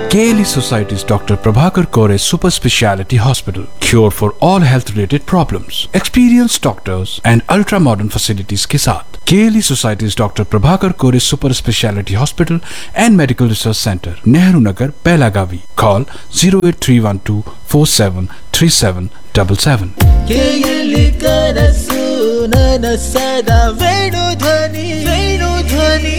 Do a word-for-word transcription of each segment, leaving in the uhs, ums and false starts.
K L E Society's Doctor Prabhakar Kore Super Speciality Hospital. Cure for all health related problems. Experienced doctors and ultra modern facilities के साथ K L E Society's Doctor Prabhakar Kore Super Speciality Hospital and Medical Research Center, Nehru Nagar, Belagavi. Call zero eight three one two four seven three seven seven seven. K L E ಕನಸು ನನಸದ ವೇಣು ಧ್ವನಿ ವೇಣು ಧ್ವನಿ.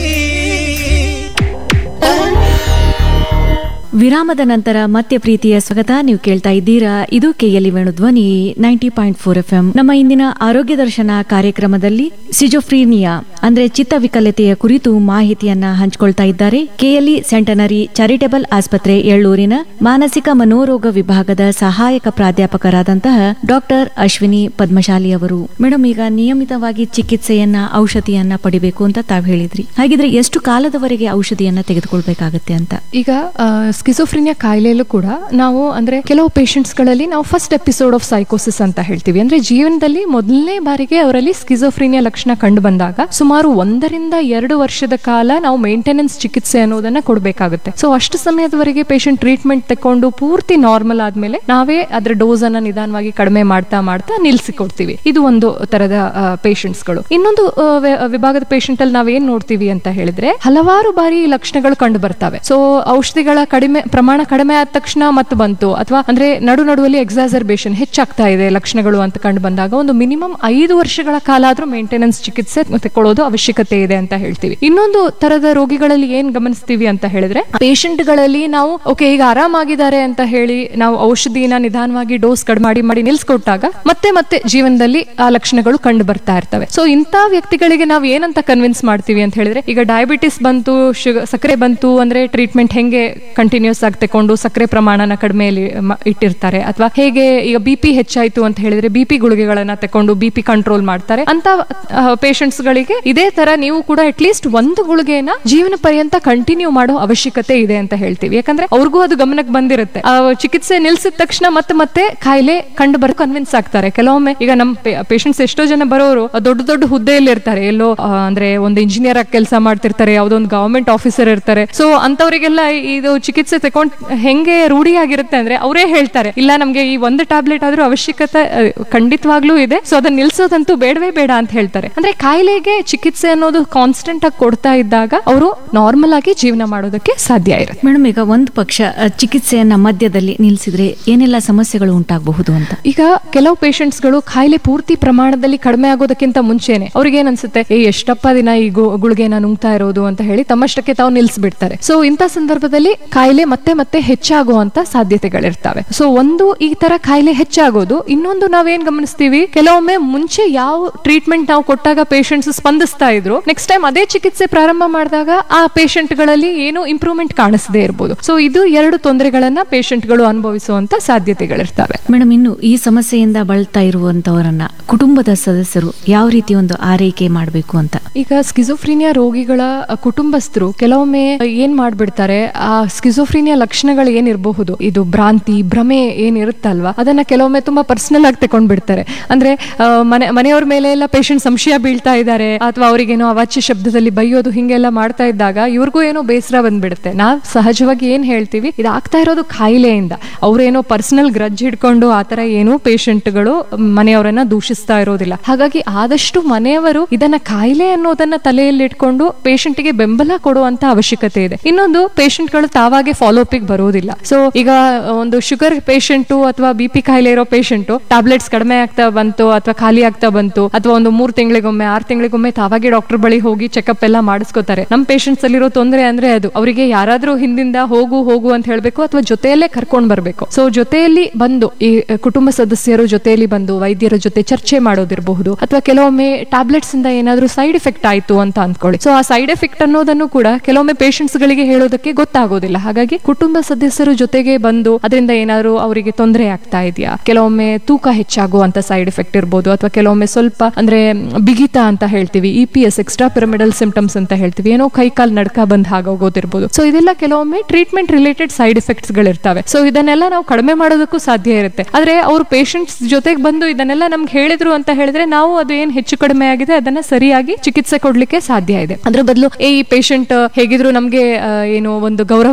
ವಿರಾಮದ ನಂತರ ಮತ್ತೆ ಪ್ರೀತಿಯ ಸ್ವಾಗತ. ನೀವು ಕೇಳ್ತಾ ಇದ್ದೀರಾ, ಇದು ಕೆಎಲ್ಇ ವೇಣು ಧ್ವನಿ ninety point four F M. ನಮ್ಮ ಇಂದಿನ ಆರೋಗ್ಯ ದರ್ಶನ ಕಾರ್ಯಕ್ರಮದಲ್ಲಿ ಸಿಜೋಫ್ರೀನಿಯಾ ಅಂದ್ರೆ ಚಿತ್ತವಿಕಲತೆಯ ಕುರಿತು ಮಾಹಿತಿಯನ್ನ ಹಂಚಿಕೊಳ್ತಾ ಇದ್ದಾರೆ ಕೆಎಲ್ಇ ಸೆಂಟನರಿ ಚಾರಿಟೇಬಲ್ ಆಸ್ಪತ್ರೆ ಎಳ್ಳೂರಿನ ಮಾನಸಿಕ ಮನೋರೋಗ ವಿಭಾಗದ ಸಹಾಯಕ ಪ್ರಾಧ್ಯಾಪಕರಾದಂತಹ ಡಾಕ್ಟರ್ ಅಶ್ವಿನಿ ಪದ್ಮಶಾಲಿ ಅವರು. ಮೇಡಮ್, ಈಗ ನಿಯಮಿತವಾಗಿ ಚಿಕಿತ್ಸೆಯನ್ನ ಔಷಧಿಯನ್ನ ಪಡಿಬೇಕು ಅಂತ ತಾವ್ ಹೇಳಿದ್ರಿ. ಹಾಗಿದ್ರೆ ಎಷ್ಟು ಕಾಲದವರೆಗೆ ಔಷಧಿಯನ್ನ ತೆಗೆದುಕೊಳ್ಬೇಕಾಗತ್ತೆ ಅಂತ? ಈಗ ಸ್ಕಿಜೋಫ್ರಿನಿಯಾ ಕಾಯಿಲೆಯಲ್ಲೂ ಕೂಡ ನಾವು ಅಂದ್ರೆ ಕೆಲವು ಪೇಷಂಟ್ಸ್ ಗಳಲ್ಲಿ ನಾವು ಫಸ್ಟ್ ಎಪಿಸೋಡ್ ಆಫ್ ಸೈಕೋಸಿಸ್ ಅಂತ ಹೇಳ್ತೀವಿ. ಅಂದ್ರೆ ಜೀವನದಲ್ಲಿ ಮೊದಲನೇ ಬಾರಿಗೆ ಅವರಲ್ಲಿ ಸ್ಕಿಜೋಫ್ರಿನಿಯಾ ಲಕ್ಷಣ ಕಂಡು ಬಂದಾಗ ಸುಮಾರು ಒಂದರಿಂದ ಎರಡು ವರ್ಷದ ಕಾಲ ನಾವು ಮೇಂಟೆನೆನ್ಸ್ ಚಿಕಿತ್ಸೆ ಅನ್ನೋದನ್ನ ಕೊಡಬೇಕಾಗುತ್ತೆ. ಸೊ ಅಷ್ಟು ಸಮಯದವರೆಗೆ ಪೇಷಂಟ್ ಟ್ರೀಟ್ಮೆಂಟ್ ತಕೊಂಡು ಪೂರ್ತಿ ನಾರ್ಮಲ್ ಆದ್ಮೇಲೆ ನಾವೇ ಅದರ ಡೋಸ್ ಅನ್ನ ನಿಧಾನವಾಗಿ ಕಡಿಮೆ ಮಾಡ್ತಾ ಮಾಡ್ತಾ ನಿಲ್ಸಿ ಕೊಡ್ತೀವಿ. ಇದು ಒಂದು ತರದ ಪೇಷಂಟ್ಸ್ ಗಳು. ಇನ್ನೊಂದು ವಿಭಾಗದ ಪೇಷಂಟ್ ಅಲ್ಲಿ ನಾವೇನ್ ನೋಡ್ತೀವಿ ಅಂತ ಹೇಳಿದ್ರೆ ಹಲವಾರು ಬಾರಿ ಲಕ್ಷಣಗಳು ಕಂಡು ಬರ್ತವೆ. ಸೊ ಔಷಧಿಗಳ ಕಡಿಮೆ ಪ್ರಮಾಣ ಕಡಿಮೆ ಆದ ತಕ್ಷಣ ಮತ್ತೆ ಬಂತು, ಅಥವಾ ಅಂದ್ರೆ ನಡು ನಡುವಲ್ಲಿ ಎಕ್ಸಾಸರ್ಬೇಷನ್ ಹೆಚ್ಚಾಗ್ತಾ ಇದೆ ಲಕ್ಷಣಗಳು ಅಂತ ಕಂಡು ಬಂದಾಗ ಒಂದು ಮಿನಿಮಮ್ ಐದು ವರ್ಷಗಳ ಕಾಲ ಆದ್ರೂ ಮೇಂಟೆನೆನ್ಸ್ ಚಿಕಿತ್ಸೆ ತಗೊಳ್ಳೋದು ಅವಶ್ಯಕತೆ ಇದೆ ಅಂತ ಹೇಳ್ತೀವಿ. ಇನ್ನೊಂದು ತರದ ರೋಗಿಗಳಲ್ಲಿ ಏನ್ ಗಮನಿಸ್ತೀವಿ ಅಂತ ಹೇಳಿದ್ರೆ ಪೇಷಂಟ್ ಗಳಲ್ಲಿ ನಾವು ಓಕೆ ಈಗ ಆರಾಮಾಗಿದ್ದಾರೆ ಅಂತ ಹೇಳಿ ನಾವು ಔಷಧಿನ ನಿಧಾನವಾಗಿ ಡೋಸ್ ಕಡಿಮೆ ಮಾಡಿ ಮಾಡಿ ನಿಲ್ಸ್ಕೊಟ್ಟಾಗ ಮತ್ತೆ ಮತ್ತೆ ಜೀವನದಲ್ಲಿ ಆ ಲಕ್ಷಣಗಳು ಕಂಡು ಬರ್ತಾ ಇರ್ತವೆ. ಸೊ ಇಂಥ ವ್ಯಕ್ತಿಗಳಿಗೆ ನಾವು ಏನಂತ ಕನ್ವಿನ್ಸ್ ಮಾಡ್ತೀವಿ ಅಂತ ಹೇಳಿದ್ರೆ, ಈಗ ಡಯಾಬಿಟಿಸ್ ಬಂತು, ಸಕ್ಕರೆ ಬಂತು ಅಂದ್ರೆ ಟ್ರೀಟ್ಮೆಂಟ್ ಹೆಂಗೆ ಕಂಟಿನ್ಯೂಸ್ ಆಗಿ ತಕೊಂಡು ಸಕ್ಕರೆ ಪ್ರಮಾಣನ ಕಡಿಮೆ ಇಟ್ಟಿರ್ತಾರೆ, ಅಥವಾ ಹೇಗೆ ಈಗ ಬಿಪಿ ಹೆಚ್ಚಾಯ್ತು ಅಂತ ಹೇಳಿದ್ರೆ ಬಿಪಿ ಗುಳಿಗೆಗಳನ್ನ ತಕೊಂಡು ಬಿಪಿ ಕಂಟ್ರೋಲ್ ಮಾಡ್ತಾರೆ. ಅಂತ ಪೇಷಂಟ್ಸ್ ಗಳಿಗೆ ಇದೇ ತರ ನೀವು ಕೂಡ ಅಟ್ ಲೀಸ್ಟ್ ಒಂದು ಗುಳಿಗೆನ ಜೀವನ ಪರ್ಯಂತ ಕಂಟಿನ್ಯೂ ಮಾಡೋ ಅವಶ್ಯಕತೆ ಇದೆ ಅಂತ ಹೇಳ್ತೀವಿ. ಯಾಕಂದ್ರೆ ಅವ್ರಿಗೂ ಅದು ಗಮನಕ್ಕೆ ಬಂದಿರುತ್ತೆ. ಚಿಕಿತ್ಸೆ ನಿಲ್ಸಿದ ತಕ್ಷಣ ಮತ್ತೆ ಮತ್ತೆ ಕಾಯಿಲೆ ಕಂಡು ಬರೋ ಕನ್ವಿನ್ಸ್ ಆಗ್ತಾರೆ. ಕೆಲವೊಮ್ಮೆ ಈಗ ನಮ್ಮ ಪೇಷಂಟ್ಸ್ ಎಷ್ಟೋ ಜನ ಬರೋರು ದೊಡ್ಡ ದೊಡ್ಡ ಹುದ್ದೆಯಲ್ಲಿ ಇರ್ತಾರೆ, ಎಲ್ಲೋ ಅಂದ್ರೆ ಒಂದು ಇಂಜಿನಿಯರ್ ಆಗಿ ಕೆಲಸ ಮಾಡ್ತಿರ್ತಾರೆ, ಯಾವ್ದೋ ಒಂದು ಗವರ್ಮೆಂಟ್ ಆಫೀಸರ್ ಇರ್ತಾರೆ. ಸೊ ಅಂತವರಿಗೆಲ್ಲ ಇದು ಚಿಕಿತ್ಸೆ ತಕೊಂಡ್ ಹೆಂಗೆ ರೂಢಿ ಆಗಿರುತ್ತೆ ಅಂದ್ರೆ ಅವರೇ ಹೇಳ್ತಾರೆ, ಇಲ್ಲ ನಮ್ಗೆ ಈ ಒಂದು ಟ್ಯಾಬ್ಲೆಟ್ ಆದ್ರೂ ಅವಶ್ಯಕತೆ ಖಂಡಿತವಾಗ್ಲೂ ಇದೆ, ಸೊ ಅದನ್ನ ನಿಲ್ಸೋದಂತೂ ಬೇಡವೇ ಬೇಡ ಅಂತ ಹೇಳ್ತಾರೆ. ಅಂದ್ರೆ ಕಾಯಿಲೆಗೆ ಚಿಕಿತ್ಸೆ ಅನ್ನೋದು ಕಾನ್ಸ್ಟೆಂಟ್ ಆಗಿ ಕೊಡ್ತಾ ಇದ್ದಾಗ ಅವರು ನಾರ್ಮಲ್ ಆಗಿ ಜೀವನ ಮಾಡೋದಕ್ಕೆ ಸಾಧ್ಯ ಇರುತ್ತೆ. ಮೇಡಮ್, ಈಗ ಒಂದು ಪಕ್ಷ ಚಿಕಿತ್ಸೆಯನ್ನ ಮಧ್ಯದಲ್ಲಿ ನಿಲ್ಸಿದ್ರೆ ಏನೆಲ್ಲ ಸಮಸ್ಯೆಗಳು ಉಂಟಾಗಬಹುದು ಅಂತ? ಈಗ ಕೆಲವು ಪೇಷಂಟ್ಸ್ ಗಳು ಕಾಯಿಲೆ ಪೂರ್ತಿ ಪ್ರಮಾಣದಲ್ಲಿ ಕಡಿಮೆ ಆಗೋದಕ್ಕಿಂತ ಮುಂಚೆನೆ ಅವ್ರಿಗೆ ಏನ್ ಅನ್ಸುತ್ತೆ, ಏ ಎಷ್ಟಪ್ಪ ದಿನ ಈ ಗುಳಿಗೆನ ನುಂಗ್ತಾ ಇರೋದು ಅಂತ ಹೇಳಿ ತಮ್ಮಷ್ಟಕ್ಕೆ ತಾವು ನಿಲ್ಸ್ಬಿಡ್ತಾರೆ. ಸೊ ಇಂಥ ಸಂದರ್ಭದಲ್ಲಿ ಕಾಯಿಲೆ ಮತ್ತೆ ಮತ್ತೆ ಹೆಚ್ಚಾಗುವಂತ ಸಾಧ್ಯತೆಗಳಿರ್ತವೆ. ಸೊ ಒಂದು ಈ ತರ ಕಾಯಿಲೆ ಹೆಚ್ಚಾಗೋದು. ಇನ್ನೊಂದು ನಾವೇನ್ ಗಮನಿಸ್ತೀವಿ, ಕೆಲವೊಮ್ಮೆ ಮುಂಚೆ ಯಾವ ಟ್ರೀಟ್ಮೆಂಟ್ ನಾವು ಕೊಟ್ಟಾಗ ಪೇಷಂಟ್ಸ್ ಸ್ಪಂದಿಸ್ತಾ ಇದ್ರು, ನೆಕ್ಸ್ಟ್ ಟೈಮ್ ಅದೇ ಚಿಕಿತ್ಸೆ ಪ್ರಾರಂಭ ಮಾಡಿದಾಗ ಆ ಪೇಷಂಟ್ ಗಳಲ್ಲಿ ಏನು ಇಂಪ್ರೂವ್ಮೆಂಟ್ ಕಾಣಿಸದೇ ಇರಬಹುದು. ಸೊ ಇದು ಎರಡು ತೊಂದರೆಗಳನ್ನ ಪೇಷಂಟ್ ಗಳು ಅನುಭವಿಸುವಂತ ಸಾಧ್ಯತೆಗಳಿರ್ತವೆ. ಮೇಡಮ್, ಇನ್ನು ಈ ಸಮಸ್ಯೆಯಿಂದ ಬಳಲ್ತಾ ಇರುವಂತವರನ್ನ ಕುಟುಂಬದ ಸದಸ್ಯರು ಯಾವ ರೀತಿ ಒಂದು ಆರೈಕೆ ಮಾಡಬೇಕು ಅಂತ? ಈಗ ಸ್ಕಿಜೋಫ್ರೀನಿಯಾ ರೋಗಿಗಳ ಕುಟುಂಬಸ್ಥರು ಕೆಲವೊಮ್ಮೆ ಏನ್ ಮಾಡ್ಬಿಡ್ತಾರೆ, ಆ ಸ್ಕಿಜೋಫ್ರೀನಿಯಾ ಲಕ್ಷಣಗಳು ಏನಿರಬಹುದು, ಇದು ಭ್ರಾಂತಿ ಭ್ರಮೆ ಏನಿರುತ್ತಲ್ವಾ, ಅದನ್ನ ಕೆಲವೊಮ್ಮೆ ತುಂಬಾ ಪರ್ಸನಲ್ ಆಗಿ ತಕೊಂಡ್ಬಿಡ್ತಾರೆ. ಅಂದ್ರೆ ಮನೆ ಮನೆಯವ್ರ ಮೇಲೆ ಎಲ್ಲ ಪೇಷಂಟ್ ಸಂಶಯ ಬೀಳ್ತಾ ಇದ್ದಾರೆ, ಅಥವಾ ಅವರಿಗೇನೋ ಅವಾಚ್ಯ ಶಬ್ದದಲ್ಲಿ ಬೈಯೋದು ಹಿಂಗೆಲ್ಲ ಮಾಡ್ತಾ ಇದ್ದಾಗ ಇವ್ರಿಗೂ ಏನೋ ಬೇಸರ ಬಂದ್ಬಿಡುತ್ತೆ. ನಾವ್ ಸಹಜವಾಗಿ ಏನ್ ಹೇಳ್ತೀವಿ, ಇದು ಆಗ್ತಾ ಇರೋದು ಕಾಯಿಲೆಯಿಂದ, ಅವ್ರೇನೋ ಪರ್ಸನಲ್ ಗ್ರಜ್ ಹಿಡ್ಕೊಂಡು ಆತರ ಏನೋ ಪೇಷಂಟ್ಗಳು ಮನೆಯವರನ್ನ ದೂಷಿಸ್ತಾ ಇರೋದಿಲ್ಲ. ಹಾಗಾಗಿ ಆದಷ್ಟು ಮನೆಯವರು ಇದನ್ನ ಕಾಯಿಲೆ ಅನ್ನೋದನ್ನ ತಲೆಯಲ್ಲಿ ಇಟ್ಕೊಂಡು ಪೇಷಂಟ್ ಗೆ ಬೆಂಬಲ ಕೊಡುವಂತ ಅವಶ್ಯಕತೆ ಇದೆ. ಇನ್ನೊಂದು, ಪೇಷಂಟ್ ಗಳು ತಾವಾಗೆ ಫಾಲೋ ಅಪ್ ಬರೋದಿಲ್ಲ. ಸೊ ಈಗ ಒಂದು ಶುಗರ್ ಪೇಷಂಟ್ ಅಥವಾ ಬಿಪಿ ಕಾಯಿಲೆ ಇರೋ ಪೇಷಂಟ್ ಟ್ಯಾಬ್ಲೆಟ್ಸ್ ಕಡಿಮೆ ಆಗ್ತಾ ಬಂತು ಅಥವಾ ಖಾಲಿ ಆಗ್ತಾ ಬಂತು, ಅಥವಾ ಒಂದು ಮೂರ್ ತಿಂಗಳಿಗೊಮ್ಮೆ ಆರ್ ತಿಂಗಳಿಗೊಮ್ಮೆ ತಾವಾಗೆ ಡಾಕ್ಟರ್ ಬಳಿ ಹೋಗಿ ಚೆಕ್ಅಪ್ ಎಲ್ಲ ಮಾಡಿಸ್ಕೋತಾರೆ. ನಮ್ ಪೇಷಂಟ್ಸ್ ಅಲ್ಲಿರೋ ತೊಂದರೆ ಅಂದ್ರೆ ಅದು, ಅವರಿಗೆ ಯಾರಾದ್ರೂ ಹಿಂದಿಂದ ಹೋಗು ಹೋಗು ಅಂತ ಹೇಳ್ಬೇಕು, ಅಥವಾ ಜೊತೆಯಲ್ಲೇ ಕರ್ಕೊಂಡ್ ಬರ್ಬೇಕು. ಸೊ ಜೊತೆಯಲ್ಲಿ ಬಂದು ಈ ಕುಟುಂಬ ಸದಸ್ಯರು ಜೊತೆಯಲ್ಲಿ ಬಂದು ವೈದ್ಯರ ಜೊತೆ ಚರ್ಚೆ ಮಾಡೋದಿರಬಹುದು, ಅಥವಾ ಕೆಲವೊಮ್ಮೆ ಟ್ಯಾಬ್ಲೆಟ್ಸ್ ಇಂದ ಏನಾದ್ರೂ ಸೈಡ್ ಎಫೆಕ್ಟ್ ಆಯ್ತು ಅಂತ ಅಂದ್ಕೊಳ್ಳಿ. ಸೊ ಆ ಸೈಡ್ ಎಫೆಕ್ಟ್ ಅನ್ನೋದನ್ನು ಕೂಡ ಕೆಲವೊಮ್ಮೆ ಪೇಷಂಟ್ಸ್ ಗಳಿಗೆ ಹೇಳೋದಕ್ಕೆ ಗೊತ್ತಾಗೋದಿಲ್ಲ. ಹಾಗಾಗಿ ಕುಟುಂಬ ಸದಸ್ಯರು ಜೊತೆಗೆ ಬಂದು ಅದರಿಂದ ಏನಾದ್ರು ಅವರಿಗೆ ತೊಂದರೆ ಆಗ್ತಾ ಇದೆಯಾ, ಕೆಲವೊಮ್ಮೆ ತೂಕ ಹೆಚ್ಚಾಗುವಂತ ಸೈಡ್ ಎಫೆಕ್ಟ್ ಇರ್ಬೋದು, ಅಥವಾ ಕೆಲವೊಮ್ಮೆ ಸ್ವಲ್ಪ ಅಂದ್ರೆ ಬಿಗಿತ ಅಂತ ಹೇಳ್ತೀವಿ, E P S extra pyramidal symptoms ಅಂತ ಹೇಳ್ತೀವಿ, ಏನೋ ಕೈ ಕಾಲ್ ನಡ್ಕ ಬಂದ್ ಆಗೋಗೋದಿರ್ಬೋದು. ಸೊ ಇದೆಲ್ಲ ಕೆಲವೊಮ್ಮೆ treatment related side effects ಗಳಿರ್ತವೆ. So ಇದನ್ನೆಲ್ಲ ನಾವು ಕಡಿಮೆ ಮಾಡೋದಕ್ಕೂ ಸಾಧ್ಯ ಇರುತ್ತೆ. ಆದ್ರೆ ಅವ್ರು ಪೇಷಂಟ್ಸ್ ಜೊತೆಗೆ ಬಂದು ಇದನ್ನೆಲ್ಲ ನಮ್ಗೆ ಹೇಳಿದ್ರು ಅಂತ ಹೇಳಿದ್ರೆ ನಾವು ಅದು ಏನ್ ಹೆಚ್ಚು ಕಡಿಮೆ ಆಗಿದೆ ಅದನ್ನ ಸರಿಯಾಗಿ ಚಿಕಿತ್ಸೆ ಕೊಡ್ಲಿಕ್ಕೆ ಸಾಧ್ಯ ಇದೆ. ಅದ್ರ ಬದಲು ಈ ಪೇಷಂಟ್ ಹೇಗಿದ್ರು ನಮ್ಗೆ ಏನು ಒಂದು ಗೌರವನ ಕೊಡೋ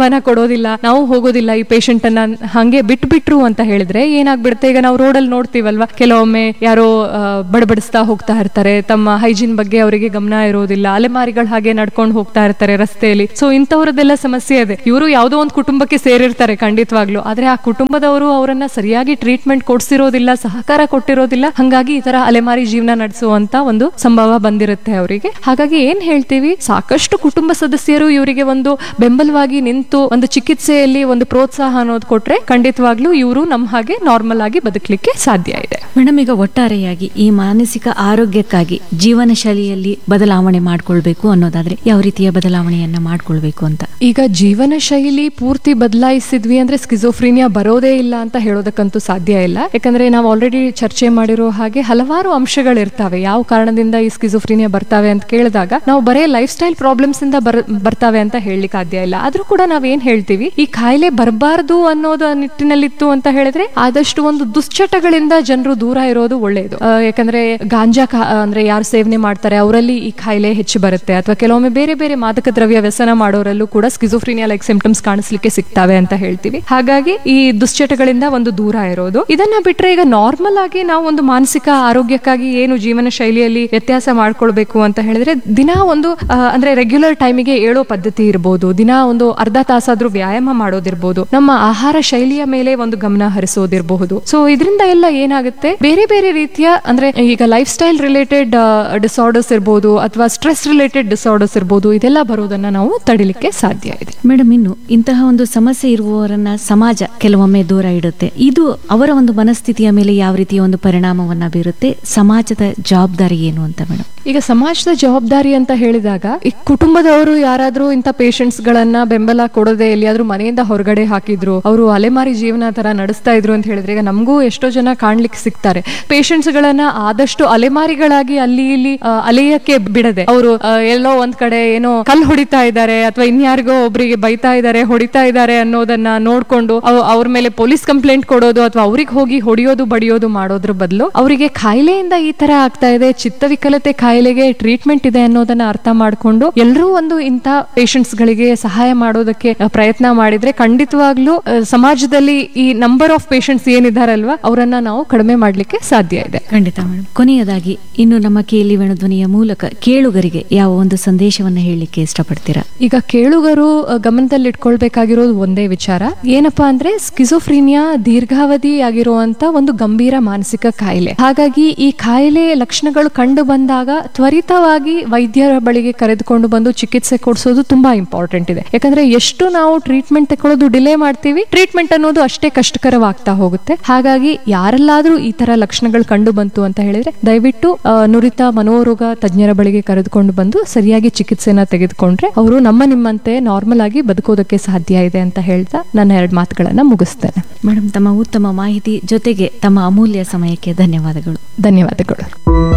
ಕೊಡೋದಿಲ್ಲ, ನಾವು ಹೋಗೋದಿಲ್ಲ, ಈ ಪೇಷಂಟ್ ಅನ್ನ ಹಂಗೆ ಬಿಟ್ಟು ಬಿಟ್ರು ಅಂತ ಹೇಳಿದ್ರೆ ಏನಾಗ್ಬಿಡುತ್ತೆ, ಈಗ ನಾವು ರೋಡಲ್ಲಿ ನೋಡ್ತೀವಲ್ವಾ, ಕೆಲವೊಮ್ಮೆ ಯಾರೋ ಬಡಬಡಿಸ್ತಾ ಹೋಗ್ತಾ ಇರ್ತಾರೆ, ತಮ್ಮ ಹೈಜೀನ್ ಬಗ್ಗೆ ಅವರಿಗೆ ಗಮನ ಇರೋದಿಲ್ಲ, ಅಲೆಮಾರಿಗಳು ಹಾಗೆ ನಡ್ಕೊಂಡು ಹೋಗ್ತಾ ಇರ್ತಾರೆ ರಸ್ತೆಯಲ್ಲಿ. ಸೊ ಇಂಥವ್ರದ್ದೆಲ್ಲ ಸಮಸ್ಯೆ ಇದೆ. ಇವರು ಯಾವುದೋ ಒಂದು ಕುಟುಂಬಕ್ಕೆ ಸೇರಿರ್ತಾರೆ ಖಂಡಿತವಾಗ್ಲು, ಆದ್ರೆ ಆ ಕುಟುಂಬದವರು ಅವರನ್ನ ಸರಿಯಾಗಿ ಟ್ರೀಟ್ಮೆಂಟ್ ಕೊಡ್ಸಿರೋದಿಲ್ಲ, ಸಹಕಾರ ಕೊಟ್ಟಿರೋದಿಲ್ಲ. ಹಂಗಾಗಿ ಈ ತರ ಅಲೆಮಾರಿ ಜೀವನ ನಡೆಸುವಂತ ಒಂದು ಸಂಭವ ಬಂದಿರುತ್ತೆ ಅವರಿಗೆ. ಹಾಗಾಗಿ ಏನ್ ಹೇಳ್ತೀವಿ, ಸಾಕಷ್ಟು ಕುಟುಂಬ ಸದಸ್ಯರು ಇವರಿಗೆ ಒಂದು ಬೆಂಬಲವಾಗಿ ನಿಂತು ಒಂದು ಚಿಕಿತ್ಸೆಯಲ್ಲಿ ಒಂದು ಪ್ರೋತ್ಸಾಹ ಅನ್ನೋದು ಕೊಟ್ರೆ ಖಂಡಿತವಾಗ್ಲೂ ಇವರು ನಮ್ಮ ಹಾಗೆ ನಾರ್ಮಲ್ ಆಗಿ ಬದುಕಲಿಕ್ಕೆ ಸಾಧ್ಯ ಇದೆ. ಮೇಡಮ್, ಈಗ ಒಟ್ಟಾರೆಯಾಗಿ ಈ ಮಾನಸಿಕ ಆರೋಗ್ಯಕ್ಕಾಗಿ ಜೀವನ ಶೈಲಿಯಲ್ಲಿ ಬದಲಾವಣೆ ಮಾಡ್ಕೊಳ್ಬೇಕು ಅನ್ನೋದಾದ್ರೆ ಯಾವ ರೀತಿಯ ಬದಲಾವಣೆಯನ್ನ ಮಾಡ್ಕೊಳ್ಬೇಕು ಅಂತ? ಈಗ ಜೀವನ ಶೈಲಿ ಪೂರ್ತಿ ಬದಲಾಯಿಸಿದ್ವಿ ಅಂದ್ರೆ ಸ್ಕಿಜೋಫ್ರೀನಿಯಾ ಬರೋದೇ ಇಲ್ಲ ಅಂತ ಹೇಳೋದಕ್ಕಂತೂ ಸಾಧ್ಯ ಇಲ್ಲ. ಯಾಕಂದ್ರೆ ನಾವು ಆಲ್ರೆಡಿ ಚರ್ಚೆ ಮಾಡಿರೋ ಹಾಗೆ ಹಲವಾರು ಅಂಶಗಳಿರ್ತಾವೆ ಯಾವ ಕಾರಣದಿಂದ ಈ ಸ್ಕಿಜೋಫ್ರೀನಿಯಾ ಬರ್ತಾವೆ ಅಂತ ಕೇಳಿದಾಗ ನಾವು ಬರೇ ಲೈಫ್ ಸ್ಟೈಲ್ ಪ್ರಾಬ್ಲಮ್ಸ್ ಇಂದ ಬರ್ತಾವೆ ಅಂತ ಹೇಳಲಿಕ್ಕೆ ಸಾಧ್ಯ ಇಲ್ಲ. ಆದ್ರೂ ಕೂಡ ನಾವೇನ್ ಹೇಳ್ತೀವಿ, ಈ ಕಾಯಿಲೆ ಬರಬಾರ್ದು ಅನ್ನೋದು ನಿಟ್ಟಿನಲ್ಲಿತ್ತು ಅಂತ ಹೇಳಿದ್ರೆ ಆದಷ್ಟು ಒಂದು ದುಶ್ಚಟಗಳಿಂದ ಜನರು ದೂರ ಇರೋದು ಒಳ್ಳೆಯದು. ಯಾಕಂದ್ರೆ ಗಾಂಜಾ ಅಂದ್ರೆ ಯಾರು ಸೇವನೆ ಮಾಡ್ತಾರೆ ಅವರಲ್ಲಿ ಈ ಕಾಯಿಲೆ ಹೆಚ್ಚು ಬರುತ್ತೆ, ಅಥವಾ ಕೆಲವೊಮ್ಮೆ ಬೇರೆ ಬೇರೆ ಮಾದಕ ದ್ರವ್ಯ ವ್ಯಸನ ಮಾಡೋರಲ್ಲೂ ಕೂಡ ಸ್ಕಿಜೋಫ್ರೀನಿಯಾ ಲೈಕ್ ಸಿಂಪ್ಟಮ್ಸ್ ಕಾಣಿಸ್ಲಿಕ್ಕೆ ಸಿಗ್ತಾವೆ ಅಂತ ಹೇಳ್ತೀವಿ. ಹಾಗಾಗಿ ಈ ದುಶ್ಚಟಗಳಿಂದ ಒಂದು ದೂರ ಇರೋದು. ಇದನ್ನ ಬಿಟ್ರೆ ಈಗ ನಾರ್ಮಲ್ ಆಗಿ ನಾವು ಒಂದು ಮಾನಸಿಕ ಆರೋಗ್ಯಕ್ಕಾಗಿ ಏನು ಜೀವನ ಶೈಲಿಯಲ್ಲಿ ವ್ಯತ್ಯಾಸ ಮಾಡ್ಕೊಳ್ಬೇಕು ಅಂತ ಹೇಳಿದ್ರೆ ದಿನ ಒಂದು ಅಂದ್ರೆ ರೆಗ್ಯುಲರ್ ಟೈಮಿಗೆ ಏಳೋ ಪದ್ಧತಿ ಇರಬಹುದು, ದಿನ ಒಂದು ಅರ್ಧ ತಾಸಾದ್ರೂ ವ್ಯಾಯಾಮ ಮಾಡೋದಿರ್ಬೋದು, ನಮ್ಮ ಆಹಾರ ಶೈಲಿಯ ಮೇಲೆ ಒಂದು ಗಮನ ಹರಿಸೋದಿರಬಹುದು. ಸೊ ಇದರಿಂದ ಎಲ್ಲ ಏನಾಗುತ್ತೆ, ಬೇರೆ ಬೇರೆ ರೀತಿಯ ಅಂದ್ರೆ ಈಗ ಲೈಫ್ ಸ್ಟೈಲ್ ರಿಲೇಟೆಡ್ ಡಿಸಾರ್ಡರ್ಸ್ ಇರ್ಬೋದು ಅಥವಾ ಸ್ಟ್ರೆಸ್ ರಿಲೇಟೆಡ್ ಡಿಸಾರ್ಡರ್ಸ್ ಇರ್ಬೋದು, ಇದೆಲ್ಲ ಬರೋದನ್ನ ನಾವು ತಡಿಲಿಕ್ಕೆ ಸಾಧ್ಯ ಇದೆ. ಮೇಡಮ್, ಇನ್ನು ಇಂತಹ ಒಂದು ಸಮಸ್ಯೆ ಇರುವವರನ್ನ ಸಮಾಜ ಕೆಲವೊಮ್ಮೆ ದೂರ ಇಡುತ್ತೆ. ಇದು ಅವರ ಒಂದು ಮನಸ್ಥಿತಿಯ ಮೇಲೆ ಯಾವ ರೀತಿಯ ಒಂದು ಪರಿಣಾಮವನ್ನ ಬೀರುತ್ತೆ? ಸಮಾಜದ ಜವಾಬ್ದಾರಿ ಏನು ಅಂತ ಮೇಡಮ್? ಈಗ ಸಮಾಜದ ಜವಾಬ್ದಾರಿ ಅಂತ ಹೇಳಿದಾಗ ಈ ಕುಟುಂಬದವರು ಯಾರಾದ್ರೂ ಇಂಥ ಪೇಷಂಟ್ಸ್ ಗಳನ್ನ ಬೆಂಬಲ ಕೊಡದೆ ಎಲ್ಲಿಯಾದ್ರೂ ಮನೆಯಿಂದ ಹೊರಗಡೆ ಹಾಕಿದ್ರು, ಅವರು ಅಲೆಮಾರಿ ಜೀವನ ತರ ನಡೆಸ್ತಾ ಇದ್ರು ಅಂತ ಹೇಳಿದ್ರೆ ಈಗ ನಮಗೂ ಎಷ್ಟೋ ಜನ ಕಾಣ್ಲಿಕ್ಕೆ ಸಿಗ್ತಾರೆ. ಪೇಷಂಟ್ಸ್ ಗಳನ್ನ ಆದಷ್ಟು ಅಲೆಮಾರಿಗಳಾಗಿ ಅಲ್ಲಿ ಇಲ್ಲಿ ಅಲೆಯಕ್ಕೆ ಬಿಡದೆ ಅವರು ಎಲ್ಲೋ ಒಂದ್ ಕಡೆ ಏನೋ ಕಲ್ ಹೊಡಿತಾ ಇದ್ದಾರೆ ಅಥವಾ ಇನ್ಯಾರಿಗೋ ಒಬ್ರಿಗೆ ಬೈತಾ ಇದ್ದಾರೆ, ಹೊಡಿತಾ ಇದ್ದಾರೆ ಅನ್ನೋದನ್ನ ನೋಡ್ಕೊಂಡು ಅವ್ರ ಮೇಲೆ ಪೊಲೀಸ್ ಕಂಪ್ಲೇಂಟ್ ಕೊಡೋದು ಅಥವಾ ಅವ್ರಿಗೆ ಹೋಗಿ ಹೊಡಿಯೋದು ಬಡಿಯೋದು ಮಾಡೋದ್ರ ಬದಲು ಅವರಿಗೆ ಕಾಯಿಲೆಯಿಂದ ಈ ತರ ಆಗ್ತಾ ಇದೆ, ಚಿತ್ತವಿಕಲತೆ ಕಾಯಿಲೆಗೆ ಟ್ರೀಟ್ಮೆಂಟ್ ಇದೆ ಅನ್ನೋದನ್ನ ಅರ್ಥ ಮಾಡ್ಕೊಂಡು ಎಲ್ಲರೂ ಒಂದು ಇಂಥ ಪೇಷಂಟ್ಸ್ ಗಳಿಗೆ ಸಹಾಯ ಮಾಡೋದಕ್ಕೆ ಪ್ರಯತ್ನ ಮಾಡಿದ್ರೆ ಖಂಡಿತವಾಗ್ಲೂ ಸಮಾಜದಲ್ಲಿ ಈ ನಂಬರ್ ಆಫ್ ಪೇಷಂಟ್ಸ್ ಏನಿದಾರಲ್ವಾ ಅವರನ್ನ ನಾವು ಕಡಿಮೆ ಮಾಡ್ಲಿಕ್ಕೆ ಸಾಧ್ಯ ಇದೆ. ಖಂಡಿತ ಮೇಡಮ್. ಕೊನೆಯದಾಗಿ ಇನ್ನು ನಮ್ಮ ಕೇಳಿ ವೇಣುಧ್ವನಿಯ ಮೂಲಕ ಕೇಳುಗರಿಗೆ ಯಾವ ಒಂದು ಸಂದೇಶವನ್ನ ಹೇಳಲಿಕ್ಕೆ ಇಷ್ಟಪಡ್ತೀರಾ? ಈಗ ಕೇಳುಗರು ಗಮನದಲ್ಲಿ ಇಟ್ಕೊಳ್ಬೇಕಾಗಿರೋದು ಒಂದೇ ವಿಚಾರ, ಏನಪ್ಪಾ ಅಂದ್ರೆ ಸ್ಕಿಜೋಫ್ರೀನಿಯಾ ದೀರ್ಘಾವಧಿ ಆಗಿರುವಂತ ಒಂದು ಗಂಭೀರ ಮಾನಸಿಕ ಕಾಯಿಲೆ. ಹಾಗಾಗಿ ಈ ಕಾಯಿಲೆ ಲಕ್ಷಣಗಳು ಕಂಡು ಬಂದಾಗ ತ್ವರಿತವಾಗಿ ವೈದ್ಯರ ಬಳಿಗೆ ಕರೆದುಕೊಂಡು ಬಂದು ಚಿಕಿತ್ಸೆ ಕೊಡಿಸೋದು ತುಂಬಾ ಇಂಪಾರ್ಟೆಂಟ್ ಇದೆ. ಯಾಕಂದ್ರೆ ಎಷ್ಟು ನಾವು ಟ್ರೀಟ್ಮೆಂಟ್ ತಗೊಳ್ಳೋದು ಡಿಲೇ ಮಾಡ್ತೀವಿ, ಟ್ರೀಟ್ಮೆಂಟ್ ಅನ್ನೋದು ಅಷ್ಟೇ ಕಷ್ಟಕರವಾಗ್ತಾ ಹೋಗುತ್ತೆ. ಹಾಗಾಗಿ ಯಾರೆಲ್ಲಾದ್ರೂ ಈ ತರ ಲಕ್ಷಣಗಳು ಕಂಡು ಬಂತು ಅಂತ ಹೇಳಿದ್ರೆ ದಯವಿಟ್ಟು ನುರಿತ ಮನೋರೋಗ ತಜ್ಞರ ಬಳಿಗೆ ಕರೆದುಕೊಂಡು ಬಂದು ಸರಿಯಾಗಿ ಚಿಕಿತ್ಸೆನ ತೆಗೆದುಕೊಂಡ್ರೆ ಅವರು ನಮ್ಮ ನಿಮ್ಮಂತೆ ನಾರ್ಮಲ್ ಆಗಿ ಬದುಕೋದಕ್ಕೆ ಸಾಧ್ಯ ಇದೆ ಅಂತ ಹೇಳ್ತಾ ನನ್ನ ಎರಡು ಮಾತುಗಳನ್ನ ಮುಗಿಸ್ತೇನೆ. ಮೇಡಮ್, ತಮ್ಮ ಉತ್ತಮ ಮಾಹಿತಿ ಜೊತೆಗೆ ತಮ್ಮ ಅಮೂಲ್ಯ ಸಮಯಕ್ಕೆ ಧನ್ಯವಾದಗಳು. ಧನ್ಯವಾದಗಳು.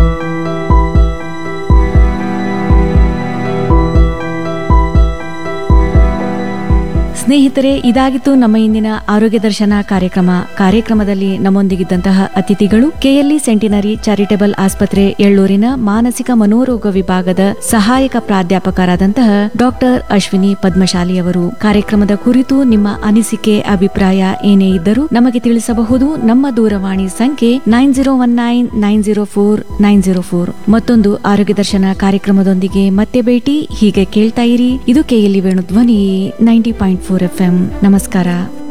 ಸ್ನೇಹಿತರೆ, ಇದಾಗಿತ್ತು ನಮ್ಮ ಇಂದಿನ ಆರೋಗ್ಯ ದರ್ಶನ ಕಾರ್ಯಕ್ರಮ. ಕಾರ್ಯಕ್ರಮದಲ್ಲಿ ನಮ್ಮೊಂದಿಗಿದ್ದಂತಹ ಅತಿಥಿಗಳು ಕೆಎಲ್ಇ ಸೆಂಟಿನರಿ ಚಾರಿಟೇಬಲ್ ಆಸ್ಪತ್ರೆ ಎಳ್ಳೂರಿನ ಮಾನಸಿಕ ಮನೋರೋಗ ವಿಭಾಗದ ಸಹಾಯಕ ಪ್ರಾಧ್ಯಾಪಕರಾದಂತಹ ಡಾಕ್ಟರ್ ಅಶ್ವಿನಿ ಪದ್ಮಶಾಲಿ ಅವರು. ಕಾರ್ಯಕ್ರಮದ ಕುರಿತು ನಿಮ್ಮ ಅನಿಸಿಕೆ ಅಭಿಪ್ರಾಯ ಏನೇ ಇದ್ದರೂ ನಮಗೆ ತಿಳಿಸಬಹುದು. ನಮ್ಮ ದೂರವಾಣಿ ಸಂಖ್ಯೆ nine zero one nine nine zero four nine zero four. ಮತ್ತೊಂದು ಆರೋಗ್ಯ ದರ್ಶನ ಕಾರ್ಯಕ್ರಮದೊಂದಿಗೆ ಮತ್ತೆ ಭೇಟಿ. ಹೀಗೆ ಕೇಳ್ತಾ ಇರಿ. ಇದು KLE Venudhwani ninety point four F M. ನಮಸ್ಕಾರ.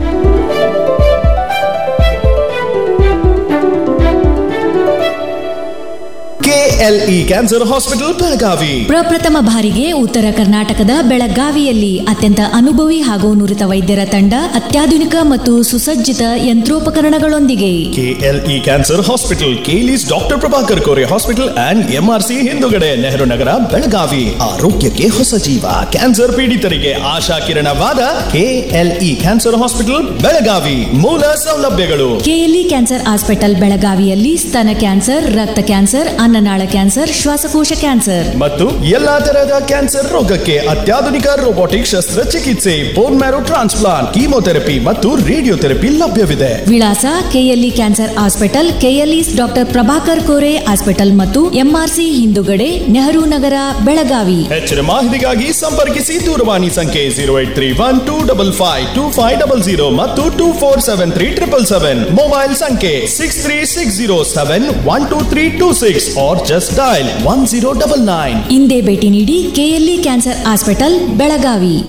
ಕೆಎಲ್ಇ ಕ್ಯಾನ್ಸರ್ ಹಾಸ್ಪಿಟಲ್ ಬೆಳಗಾವಿ ಪ್ರಪ್ರಥಮ ಬಾರಿಗೆ ಉತ್ತರ ಕರ್ನಾಟಕದ ಬೆಳಗಾವಿಯಲ್ಲಿ ಅತ್ಯಂತ ಅನುಭವಿ ಹಾಗೂ ನುರಿತ ವೈದ್ಯರ ತಂಡ, ಅತ್ಯಾಧುನಿಕ ಮತ್ತು ಸುಸಜ್ಜಿತ ಯಂತ್ರೋಪಕರಣಗಳೊಂದಿಗೆ. KLE cancer hospital, ಕೇಲಿಸ್ doctor Prabhakar Kore hospital and MRC ಹಿಂದುಗಡೆ, ನೆಹರು ನಗರ, ಬೆಳಗಾವಿ. ಆರೋಗ್ಯಕ್ಕೆ ಹೊಸ ಜೀವ, ಕ್ಯಾನ್ಸರ್ ಪೀಡಿತರಿಗೆ ಆಶಾ ಕಿರಣವಾದ ಕೆಎಲ್ಇ ಕ್ಯಾನ್ಸರ್ ಹಾಸ್ಪಿಟಲ್ ಬೆಳಗಾವಿ. ಮೂಲ ಸೌಲಭ್ಯಗಳು: ಕೆಎಲ್ಇ ಕ್ಯಾನ್ಸರ್ ಹಾಸ್ಪಿಟಲ್ ಬೆಳಗಾವಿಯಲ್ಲಿ ಸ್ತನ ಕ್ಯಾನ್ಸರ್, ರಕ್ತ ಕ್ಯಾನ್ಸರ್, ಅನ್ನನಾಳ ಅನ್ನನಾಳ ಕ್ಯಾನ್ಸರ್, ಶ್ವಾಸಕೋಶ ಕ್ಯಾನ್ಸರ್ ಮತ್ತು ಎಲ್ಲಾ ತರಹದ ಕ್ಯಾನ್ಸರ್ ರೋಗಕ್ಕೆ ಅತ್ಯಾಧುನಿಕ ರೋಬೋಟಿಕ್ ಶಸ್ತ್ರಚಿಕಿತ್ಸೆ, ಬೋನ್ ಮ್ಯಾರೋ ಟ್ರಾನ್ಸ್ಪ್ಲಾಂಟ್, ಕೀಮೋಥೆರಪಿ ಮತ್ತು ರೇಡಿಯೋಥೆರಪಿ ಲಭ್ಯವಿದೆ. ವಿಳಾಸ KLE cancer hospital, KLE doctor Prabhakar Kore hospital ಮತ್ತು ಎಂಆರ್ಸಿ ಹಿಂದುಗಡೆ, ನೆಹರು ನಗರ, ಬೆಳಗಾವಿ. ಹೆಚ್ಚಿನ ಮಾಹಿತಿಗಾಗಿ ಸಂಪರ್ಕಿಸಿ ದೂರವಾಣಿ ಸಂಖ್ಯೆ zero eight three one two double five two five double zero ಮತ್ತು two four seven three triple seven. Mobile ಸಂಖ್ಯೆ six three six zero seven one two three two six are just dial one zero double nine. ಇಂದೇ ಭೇಟಿ ನೀಡಿ KLE cancer hospital, Belagavi.